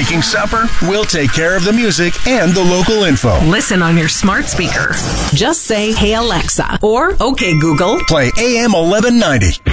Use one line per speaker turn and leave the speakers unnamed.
making supper, we'll take care of the music and the local info.
Listen on your smart speaker. Just say, "Hey Alexa," or "Okay Google,
play AM 1190."